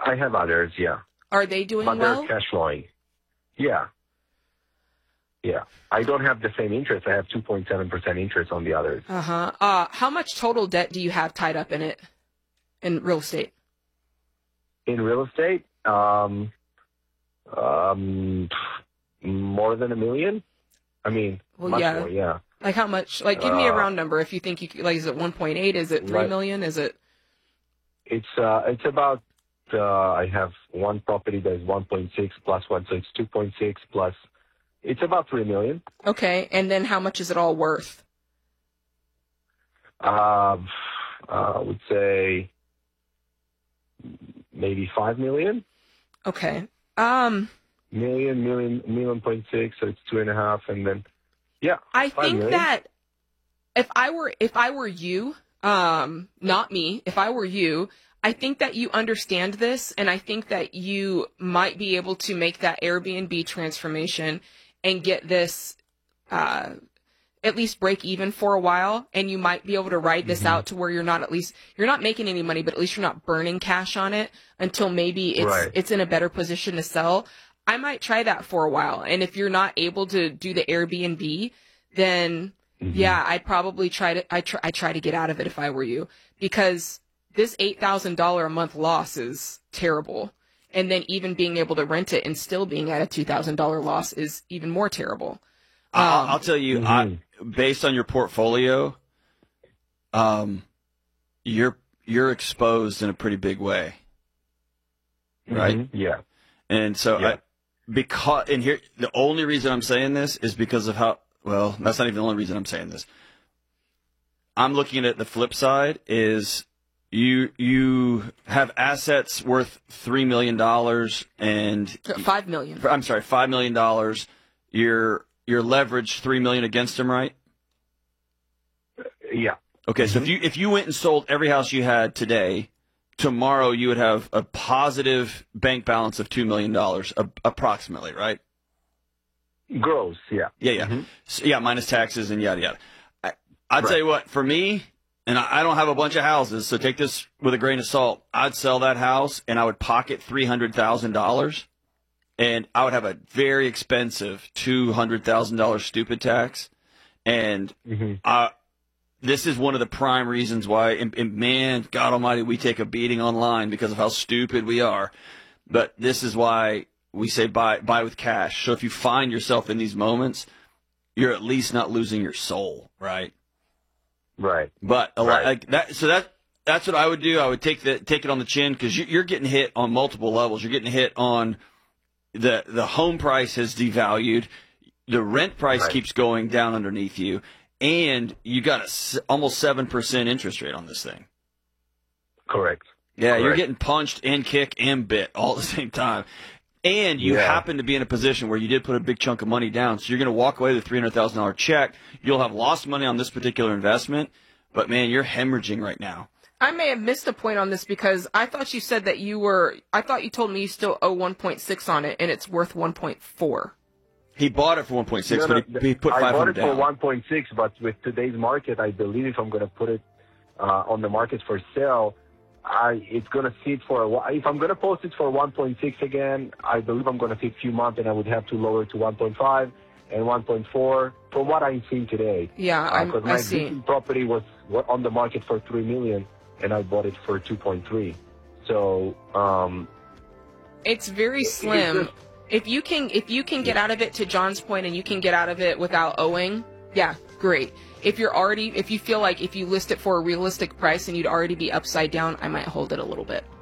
I have others, yeah. Are they doing But well? they're cash flowing. Yeah. Yeah. I don't have the same interest. I have 2.7% interest on the others. How much total debt do you have tied up in it, in real estate? In real estate, more than $1 million. I mean, Well, much yeah. more, yeah. Like how much? Like, give me a round number if you think you could, like, is it 1.8? Is it 3 million? Is it? It's about, I have one property that is 1.6 plus one, so it's 2.6 plus, it's about 3 million. Okay, and then how much is it all worth? I would say maybe 5 million. Okay. Million point six, so it's 2.5, and then yeah. I think million. that if I were you, not me, if I were you, I think that you understand this, and I think that you might be able to make that Airbnb transformation and get this at least break even for a while, and you might be able to ride this out to where you're not making any money, but at least you're not burning cash on it until maybe it's in a better position to sell. I might try that for a while, and if you're not able to do the Airbnb, then yeah, I'd probably try to get out of it if I were you, because this $8,000 a month loss is terrible. And then even being able to rent it and still being at a $2,000 loss is even more terrible. I'll tell you, based on your portfolio, you're exposed in a pretty big way, right? Yeah. And so, the only reason I'm saying this is because of how. Well, that's not even the only reason I'm saying this. I'm looking at the flip side is you have assets worth $3 million and $5 million. I'm sorry, $5 million. You're leveraged $3 million against them, right? Yeah. Okay, so if you went and sold every house you had today, tomorrow you would have a positive bank balance of $2 million, approximately, right? Gross, yeah. Yeah. So, yeah, minus taxes and yada yada. I'd tell you what, for me, and I don't have a bunch of houses, so take this with a grain of salt. I'd sell that house and I would pocket $300,000, and I would have a very expensive $200,000 stupid tax. And this is one of the prime reasons why, and man, God Almighty, we take a beating online because of how stupid we are. But this is why we say buy with cash. So if you find yourself in these moments, you're at least not losing your soul, right? Right. But that's what I would do. I would take it on the chin, because you're getting hit on multiple levels. You're getting hit on the home price has devalued, the rent price keeps going down underneath you, and you got almost 7% interest rate on this thing. Correct. Yeah, you're getting punched and kicked and bit all at the same time. And you happen to be in a position where you did put a big chunk of money down, so you're going to walk away with a $300,000 check. You'll have lost money on this particular investment, but man, you're hemorrhaging right now. I may have missed a point on this, because I thought you said that I thought you told me you still owe 1.6 on it, and it's worth 1.4. He bought it for 1.6, but he put 500 down. I bought it for 1.6, but with today's market, I believe if I'm going to put it on the market for sale, it's going to sit for a while. If I'm going to post it for 1.6 again, I believe I'm going to take a few months, and I would have to lower it to 1.5 and 1.4 from what I'm seeing today. Yeah, because my existing property was on the market for $3 million, and I bought it for 2.3. So it's very slim. If you can get out of it, to John's point, and you can get out of it without owing, yeah, great. If you feel like if you list it for a realistic price and you'd already be upside down, I might hold it a little bit.